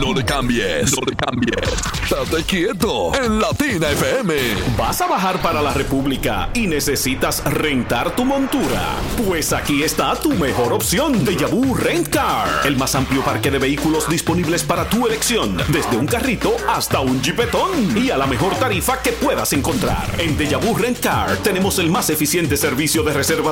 No le cambies. Estate quieto en Latina FM. ¿Vas a bajar para la República y necesitas rentar tu montura? Pues aquí está tu mejor opción, Deja Vu Rent Car. El más amplio parque de vehículos disponibles para tu elección, desde un carrito hasta un jipetón, y a la mejor tarifa que puedas encontrar. En Deja Vu Rent Car tenemos el más eficiente servicio de reservas